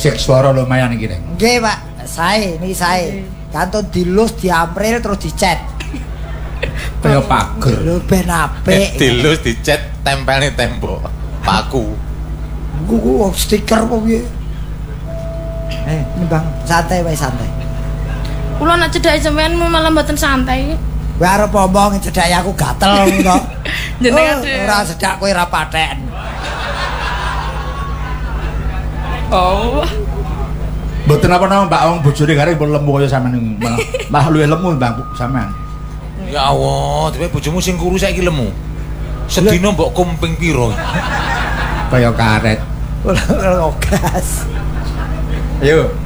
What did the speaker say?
Isik swara lumayan iki, Ning. Nggih, Pak. Sae, niki sae. Kantun dilus, diampril terus dicet. Kaya pager. Lho ben apik. Dilus dicet tempelne tembok. Paku. Ku stiker apa piye? Nimbang santai wae santai. Kula nek cedhake sampean malah mboten santai. Kowe arep omong cedhake aku gatel to. Jenengan ora sedak kowe ra paten. Oh. Mboten apa-apa Mbak wong bojone gareng pun lemu kaya sampean malah luwih lemu Mbak sampean. Ya Allah, dhewe bojomu sing kuru saiki lemu. Sedina mbok kumping piro? Kaya karet. Ora gas. Ayo.